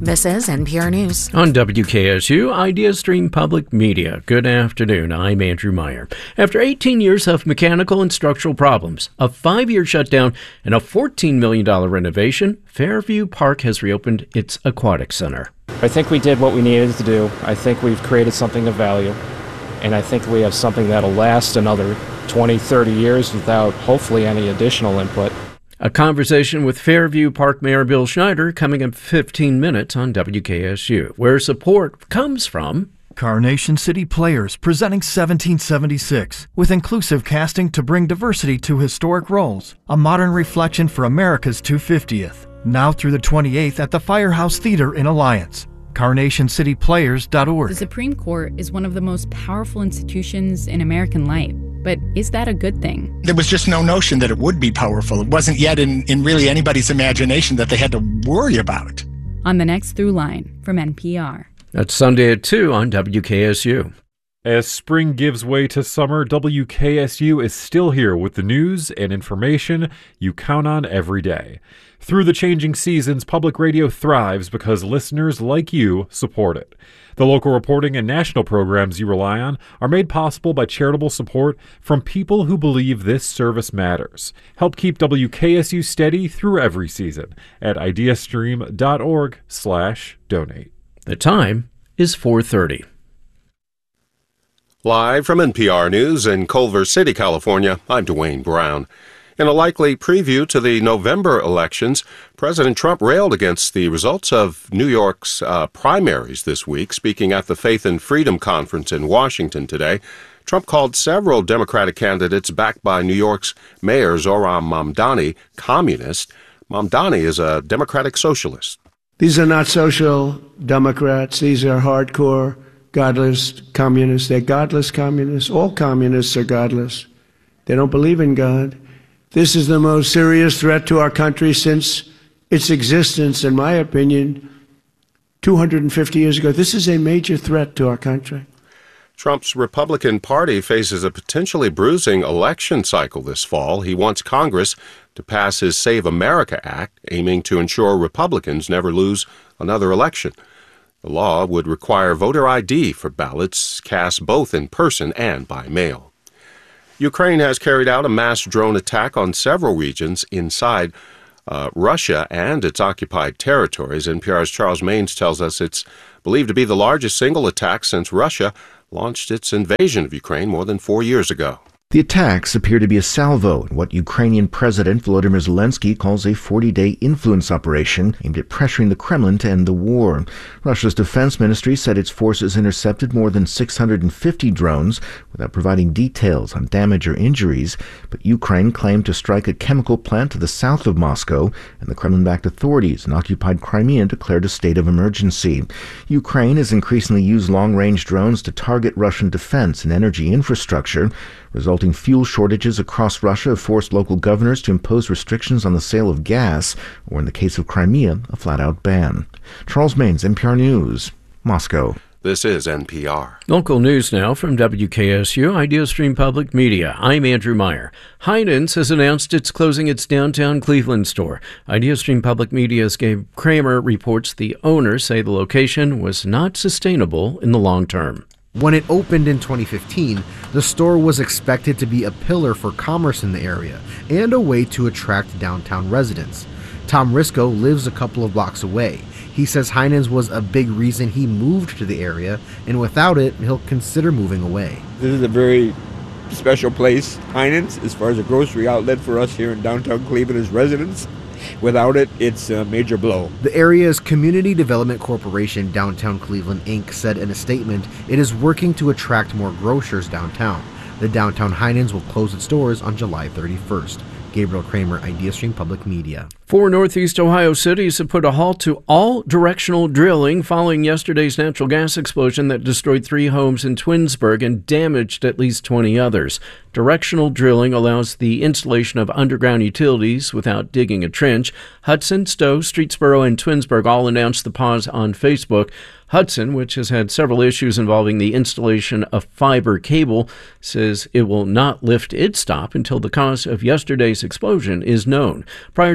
This is NPR News. On WKSU, IdeaStream Public Media. Good afternoon. I'm Andrew Meyer. After 18 years of mechanical and structural problems, a 5-year shutdown, and a $14 million renovation, Fairview Park has reopened its aquatic center. I think we did what we needed to do. I think we've created something of value, and I think we have something that'll last another 20, 30 years without hopefully any additional input. A conversation with Fairview Park Mayor Bill Schneider coming up 15 minutes on WKSU, where support comes from Carnation City Players presenting 1776 with inclusive casting to bring diversity to historic roles. A modern reflection for America's 250th. Now through the 28th at the Firehouse Theater in Alliance. CarnationCityPlayers.org. The Supreme Court is one of the most powerful institutions in American life. But is that a good thing? There was just no notion that it would be powerful. It wasn't yet in really anybody's imagination that they had to worry about. On the next Through Line from NPR. That's Sunday at 2 on WKSU. As spring gives way to summer, WKSU is still here with the news and information you count on every day. Through the changing seasons, public radio thrives because listeners like you support it. The local reporting and national programs you rely on are made possible by charitable support from people who believe this service matters. Help keep WKSU steady through every season at ideastream.org/donate. The time is 4:30. Live from NPR News in Culver City, California, I'm Dwayne Brown. In a likely preview to the November elections, President Trump railed against the results of New York's primaries this week. Speaking at the Faith and Freedom Conference in Washington today, Trump called several Democratic candidates backed by New York's Mayor Zohran Mamdani communist. Mamdani is a Democratic socialist. These are not social Democrats. These are hardcore, godless communists. They're godless communists. All communists are godless. They don't believe in God. This is the most serious threat to our country since its existence, in my opinion, 250 years ago. This is a major threat to our country. Trump's Republican Party faces a potentially bruising election cycle this fall. He wants Congress to pass his Save America Act, aiming to ensure Republicans never lose another election. The law would require voter ID for ballots cast both in person and by mail. Ukraine has carried out a mass drone attack on several regions inside Russia and its occupied territories. NPR's Charles Maynes tells us it's believed to be the largest single attack since Russia launched its invasion of Ukraine more than 4 years ago. The attacks appear to be a salvo in what Ukrainian President Volodymyr Zelensky calls a 40-day influence operation aimed at pressuring the Kremlin to end the war. Russia's defense ministry said its forces intercepted more than 650 drones without providing details on damage or injuries, but Ukraine claimed to strike a chemical plant to the south of Moscow, and the Kremlin-backed authorities in occupied Crimea declared a state of emergency. Ukraine has increasingly used long-range drones to target Russian defense and energy infrastructure. Resulting fuel shortages across Russia have forced local governors to impose restrictions on the sale of gas, or in the case of Crimea, a flat-out ban. Charles Maynes, NPR News, Moscow. This is NPR. Local news now from WKSU, IdeaStream Public Media. I'm Andrew Meyer. Heinen's has announced it's closing its downtown Cleveland store. IdeaStream Public Media's Gabe Kramer reports the owners say the location was not sustainable in the long term. When it opened in 2015, the store was expected to be a pillar for commerce in the area and a way to attract downtown residents. Tom Risco lives a couple of blocks away. He says Heinen's was a big reason he moved to the area, and without it, he'll consider moving away. This is a very special place, Heinen's, as far as a grocery outlet for us here in downtown Cleveland as residents. Without it, it's a major blow. The area's Community Development Corporation, Downtown Cleveland, Inc., said in a statement it is working to attract more grocers downtown. The downtown Heinen's will close its doors on July 31st. Gabriel Kramer, IdeaStream Public Media. 4 Northeast Ohio cities have put a halt to all directional drilling following yesterday's natural gas explosion that destroyed 3 homes in Twinsburg and damaged at least 20 others. Directional drilling allows the installation of underground utilities without digging a trench. Hudson, Stowe, Streetsboro, and Twinsburg all announced the pause on Facebook. Hudson, which has had several issues involving the installation of fiber cable, says it will not lift its stop until the cause of yesterday's explosion is known. Prior to the explosion,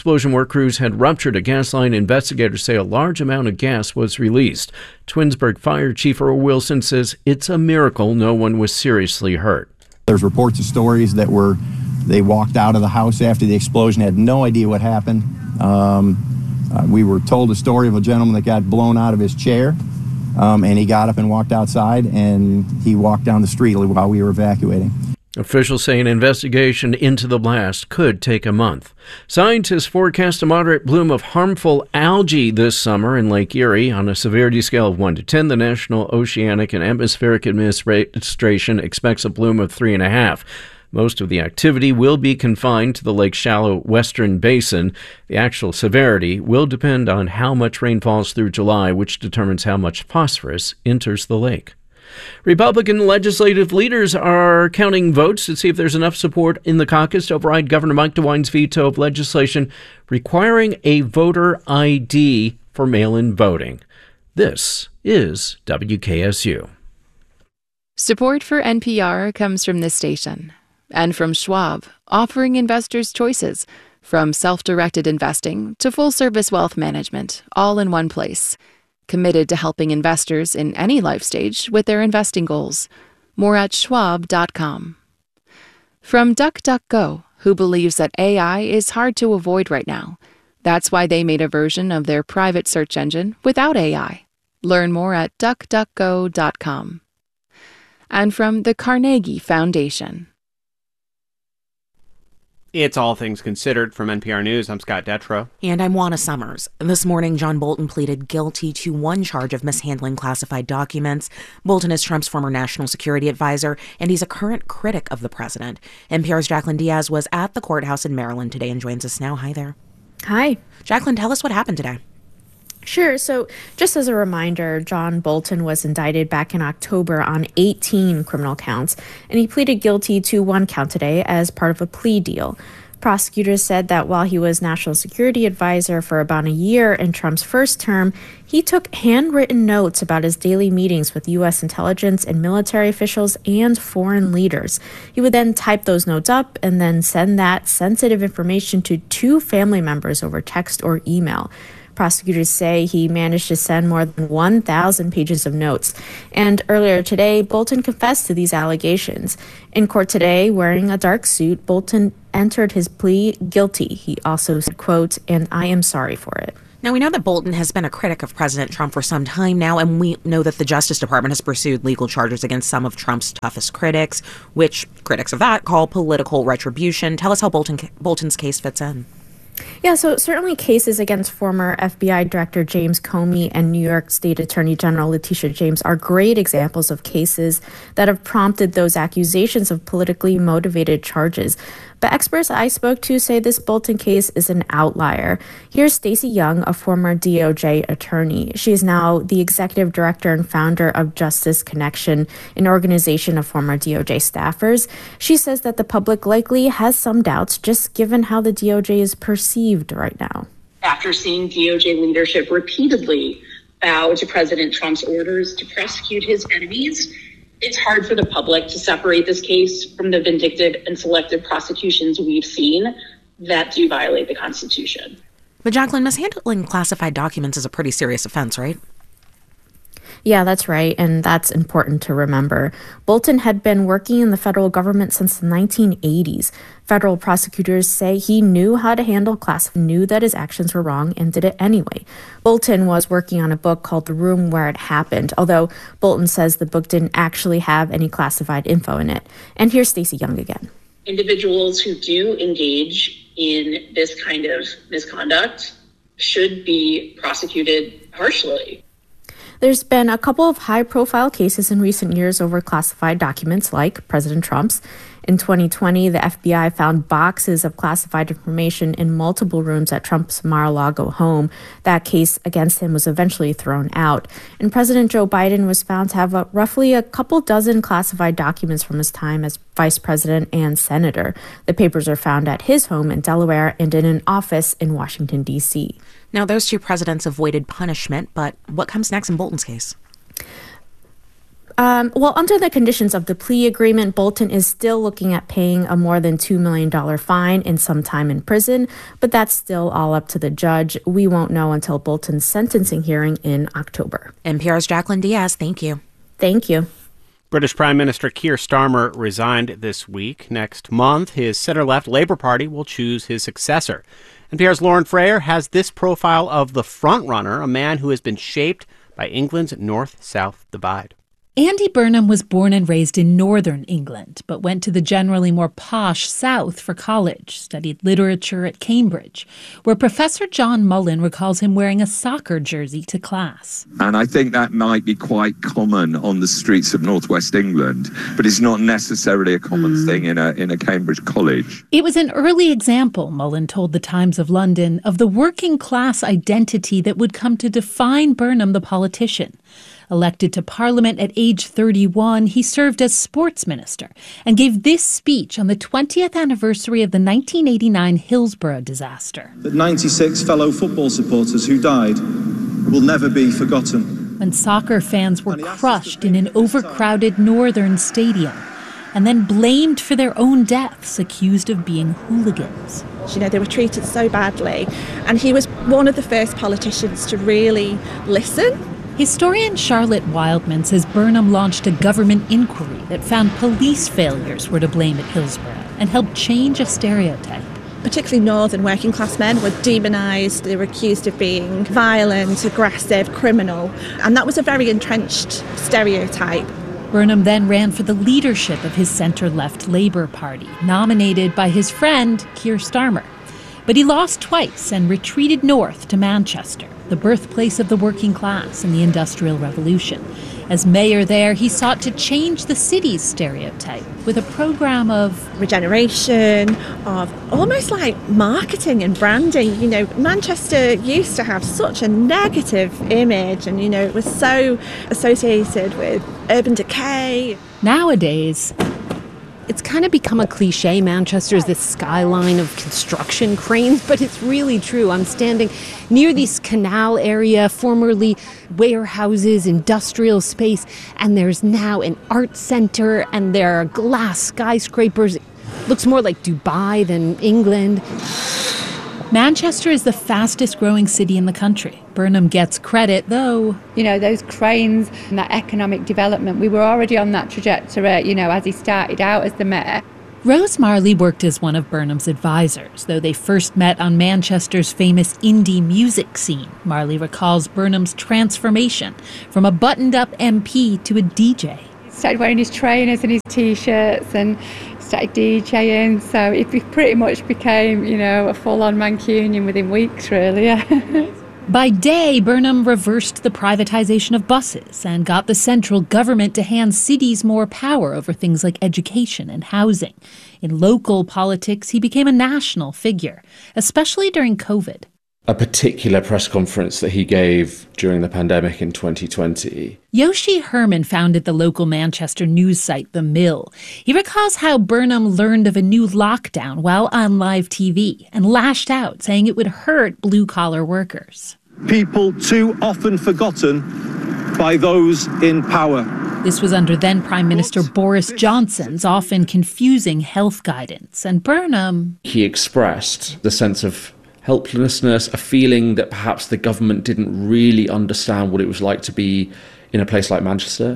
explosion where crews had ruptured a gas line. Investigators say a large amount of gas was released. Twinsburg Fire Chief Earl Wilson says it's a miracle no one was seriously hurt. There's reports of stories that they walked out of the house after the explosion, had no idea what happened. We were told a story of a gentleman that got blown out of his chair, and he got up and walked outside, and he walked down the street while we were evacuating. Officials say an investigation into the blast could take a month. Scientists forecast a moderate bloom of harmful algae this summer in Lake Erie. On a severity scale of 1 to 10, the National Oceanic and Atmospheric Administration expects a bloom of 3.5. Most of the activity will be confined to the lake's shallow western basin. The actual severity will depend on how much rain falls through July, which determines how much phosphorus enters the lake. Republican legislative leaders are counting votes to see if there's enough support in the caucus to override Governor Mike DeWine's veto of legislation requiring a voter ID for mail-in voting. This is WKSU. Support for NPR comes from this station and from Schwab, offering investors choices from self-directed investing to full-service wealth management, all in one place. Committed to helping investors in any life stage with their investing goals. More at schwab.com. From DuckDuckGo, who believes that AI is hard to avoid right now. That's why they made a version of their private search engine without AI. Learn more at duckduckgo.com. And from the Carnegie Foundation. It's All Things Considered from NPR News. I'm Scott Detrow. And I'm Juana Summers. This morning, John Bolton pleaded guilty to one charge of mishandling classified documents. Bolton is Trump's former national security advisor, and he's a current critic of the president. NPR's Jacqueline Diaz was at the courthouse in Maryland today and joins us now. Hi there. Hi. Jacqueline, tell us what happened today. Sure. So just as a reminder, John Bolton was indicted back in October on 18 criminal counts, and he pleaded guilty to one count today as part of a plea deal. Prosecutors said that while he was national security advisor for about a year in Trump's first term, he took handwritten notes about his daily meetings with U.S. intelligence and military officials and foreign leaders. He would then type those notes up and then send that sensitive information to two family members over text or email. Prosecutors say he managed to send more than 1,000 pages of notes. And earlier today, Bolton confessed to these allegations. In court today, wearing a dark suit, Bolton entered his plea guilty. He also said, quote, "and I am sorry for it." Now, we know that Bolton has been a critic of President Trump for some time now, and we know that the Justice Department has pursued legal charges against some of Trump's toughest critics, which critics of that call political retribution. Tell us how Bolton's case fits in. Yeah, so certainly cases against former FBI Director James Comey and New York State Attorney General Letitia James are great examples of cases that have prompted those accusations of politically motivated charges. But experts I spoke to say this Bolton case is an outlier. Here's Stacey Young, a former DOJ attorney. She is now the executive director and founder of Justice Connection, an organization of former DOJ staffers. She says that the public likely has some doubts just given how the DOJ is perceived right now. After seeing DOJ leadership repeatedly bow to President Trump's orders to prosecute his enemies, it's hard for the public to separate this case from the vindictive and selective prosecutions we've seen that do violate the Constitution. But Jacqueline, mishandling classified documents is a pretty serious offense, right? Yeah, that's right, and that's important to remember. Bolton had been working in the federal government since the 1980s. Federal prosecutors say he knew how to handle classified, knew that his actions were wrong, and did it anyway. Bolton was working on a book called The Room Where It Happened, although Bolton says the book didn't actually have any classified info in it. And here's Stacey Young again. Individuals who do engage in this kind of misconduct should be prosecuted harshly. There's been a couple of high-profile cases in recent years over classified documents, like President Trump's. In 2020, the FBI found boxes of classified information in multiple rooms at Trump's Mar-a-Lago home. That case against him was eventually thrown out. And President Joe Biden was found to have roughly a couple dozen classified documents from his time as vice president and senator. The papers are found at his home in Delaware and in an office in Washington, D.C. Now, those two presidents avoided punishment, but what comes next in Bolton's case? Well, under the conditions of the plea agreement, Bolton is still looking at paying a more than $2 million fine and some time in prison, but that's still all up to the judge. We won't know until Bolton's sentencing hearing in October. NPR's Jacqueline Diaz, thank you. Thank you. British Prime Minister Keir Starmer resigned this week. Next month, his center-left Labour Party will choose his successor. NPR's Lauren Frayer has this profile of the frontrunner, a man who has been shaped by England's north-south divide. Andy Burnham was born and raised in northern England, but went to the generally more posh south for college, studied literature at Cambridge, where Professor John Mullen recalls him wearing a soccer jersey to class. And I think that might be quite common on the streets of northwest England, but it's not necessarily a common thing in a Cambridge college. It was an early example, Mullen told the Times of London, of the working class identity that would come to define Burnham the politician. Elected to Parliament at age 31, he served as sports minister and gave this speech on the 20th anniversary of the 1989 Hillsborough disaster. That 96 fellow football supporters who died will never be forgotten. When soccer fans were crushed in an overcrowded northern stadium and then blamed for their own deaths, accused of being hooligans. You know, they were treated so badly, and he was one of the first politicians to really listen. Historian Charlotte Wildman says Burnham launched a government inquiry that found police failures were to blame at Hillsborough and helped change a stereotype. Particularly northern working class men were demonised. They were accused of being violent, aggressive, criminal, and that was a very entrenched stereotype. Burnham then ran for the leadership of his centre-left Labour Party, nominated by his friend Keir Starmer. But he lost twice and retreated north to Manchester, the birthplace of the working class in the Industrial Revolution. As mayor there, he sought to change the city's stereotype with a program of regeneration, of almost like marketing and branding. You know, Manchester used to have such a negative image, and, you know, it was so associated with urban decay. Nowadays, it's kind of become a cliche. Manchester is this skyline of construction cranes, but it's really true. I'm standing near this canal area, formerly warehouses, industrial space, and there's now an art center, and there are glass skyscrapers. It looks more like Dubai than England. Manchester is the fastest growing city in the country. Burnham gets credit, though. You know, those cranes and that economic development, we were already on that trajectory, you know, as he started out as the mayor. Rose Marley worked as one of Burnham's advisors, though they first met on Manchester's famous indie music scene. Marley recalls Burnham's transformation from a buttoned-up MP to a DJ. He started wearing his trainers and his T-shirts and started DJing, so it pretty much became, you know, a full-on Mancunian within weeks, really. By day, Burnham reversed the privatization of buses and got the central government to hand cities more power over things like education and housing. In local politics, he became a national figure, especially during COVID. A particular press conference that he gave during the pandemic in 2020. Yoshi Herman founded the local Manchester news site The Mill. He recalls how Burnham learned of a new lockdown while on live TV and lashed out, saying it would hurt blue-collar workers. People too often forgotten by those in power. This was under then Prime Minister Boris Johnson's often confusing health guidance, and Burnham... He expressed the sense of helplessness, a feeling that perhaps the government didn't really understand what it was like to be in a place like Manchester.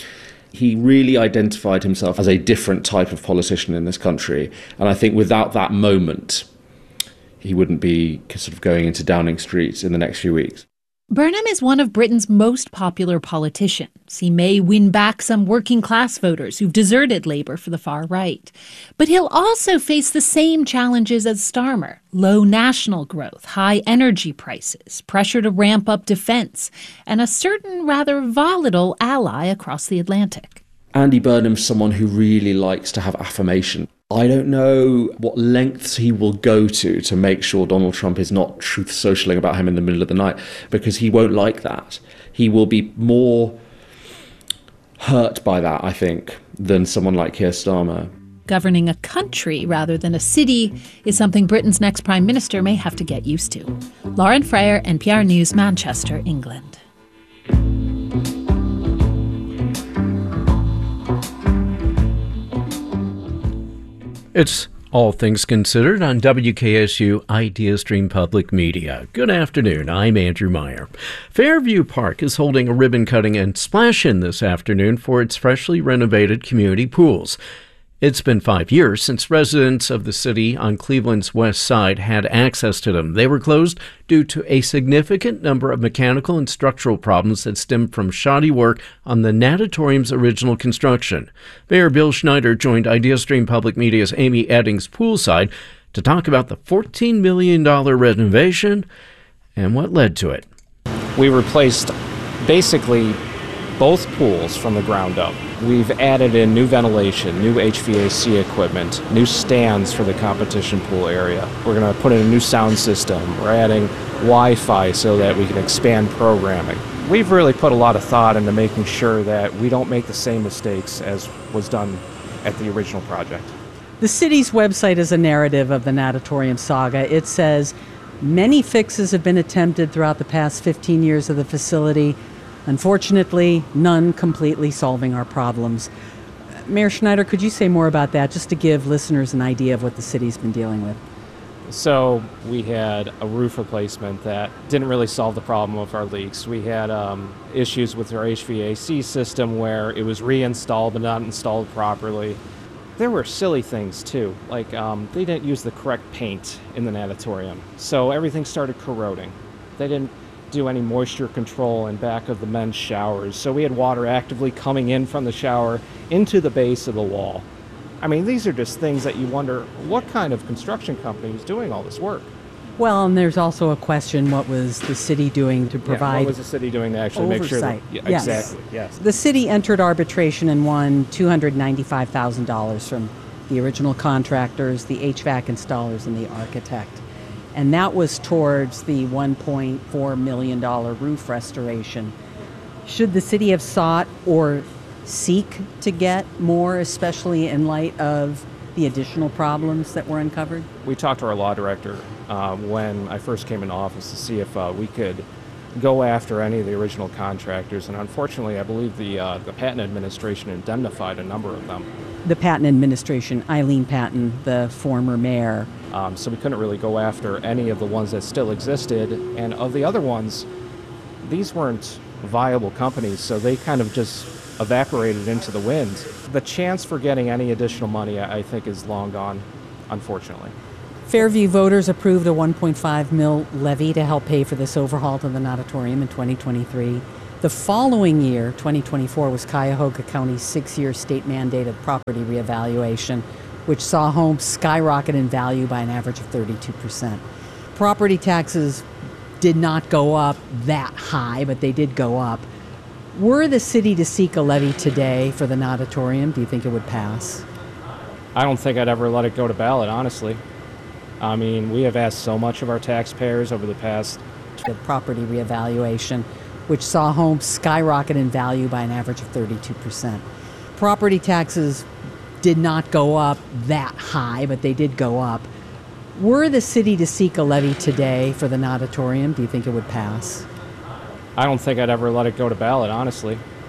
He really identified himself as a different type of politician in this country. And I think without that moment, he wouldn't be sort of going into Downing Street in the next few weeks. Burnham is one of Britain's most popular politicians. He may win back some working-class voters who've deserted Labour for the far right. But he'll also face the same challenges as Starmer: low national growth, high energy prices, pressure to ramp up defence, and a certain rather volatile ally across the Atlantic. Andy Burnham's someone who really likes to have affirmation. I don't know what lengths he will go to make sure Donald Trump is not truth socialing about him in the middle of the night, because he won't like that. He will be more hurt by that, I think, than someone like Keir Starmer. Governing a country rather than a city is something Britain's next Prime Minister may have to get used to. Lauren Frayer, NPR News, Manchester, England. It's All Things Considered on WKSU IdeaStream Public Media. Good afternoon. I'm Andrew Meyer. Fairview Park is holding a ribbon cutting and splash-in this afternoon for its freshly renovated community pools. It's been 5 years since residents of the city on Cleveland's west side had access to them. They were closed due to a significant number of mechanical and structural problems that stemmed from shoddy work on the natatorium's original construction. Mayor Bill Schneider joined IdeaStream Public Media's Amy Eddings poolside to talk about the $14 million renovation and what led to it. We replaced basically both pools from the ground up. We've added in new ventilation, new HVAC equipment, new stands for the competition pool area. We're going to put in a new sound system. We're adding Wi-Fi so that we can expand programming. We've really put a lot of thought into making sure that we don't make the same mistakes as was done at the original project. The city's website is a narrative of the natatorium saga. It says, many fixes have been attempted throughout the past 15 years of the facility. Unfortunately, none completely solving our problems. Mayor Schneider, could you say more about that, just to give listeners an idea of what the city's been dealing with? So we had a roof replacement that didn't really solve the problem of our leaks. We had issues with our HVAC system where it was reinstalled but not installed properly. There were silly things too, like they didn't use the correct paint in the natatorium, so everything started corroding. They didn't do any moisture control in back of the men's showers, so we had water actively coming in from the shower into the base of the wall. I mean, these are just things that you wonder, what kind of construction company was doing all this work? Well, and there's also a question, what was the city doing to provide what was the city doing to actually oversight? Make sure that, exactly, yes. The city entered arbitration and won $295,000 from the original contractors, the HVAC installers, and the architect. And that was towards the $1.4 million roof restoration. Should the city have sought or seek to get more, especially in light of the additional problems that were uncovered? We talked to our law director when I first came into office to see if we could go after any of the original contractors. And unfortunately, I believe the Patton administration indemnified a number of them. The Patton administration, Eileen Patton, the former mayor. So we couldn't really go after any of the ones that still existed. And of the other ones, these weren't viable companies, so they kind of just evaporated into the wind. The chance for getting any additional money, I think, is long gone, unfortunately. Fairview voters approved a $1.5 million levy to help pay for this overhaul to the natatorium in 2023. The following year, 2024, was Cuyahoga County's 6-year state-mandated property reevaluation, which saw homes skyrocket in value by an average of 32%. Property taxes did not go up that high, but they did go up. Were the city to seek a levy today for the natatorium, do you think it would pass? I don't think I'd ever let it go to ballot, honestly. I mean, we have asked so much of our taxpayers over the past... The property reevaluation, which saw homes skyrocket in value by an average of 32%. Property taxes did not go up that high, but they did go up. Were the city to seek a levy today for the natatorium, do you think it would pass? I don't think I'd ever let it go to ballot, honestly.